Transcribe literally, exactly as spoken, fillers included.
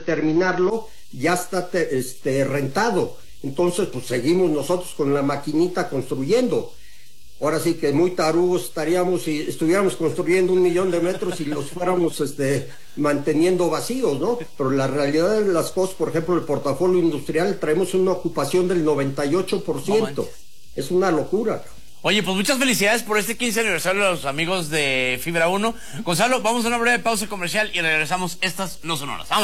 terminarlo, ya está te, este, rentado. Entonces, pues seguimos nosotros con la maquinita construyendo. Ahora sí que muy tarugos estaríamos si estuviéramos construyendo un millón de metros y los fuéramos este, manteniendo vacíos, ¿no? Pero la realidad de las cosas, por ejemplo, el portafolio industrial, traemos una ocupación del noventa y ocho por ciento. No, es una locura. Oye, pues muchas felicidades por este quince aniversario de los amigos de Fibra uno. Gonzalo, vamos a una breve pausa comercial y regresamos. Estas no son horas. Vámonos.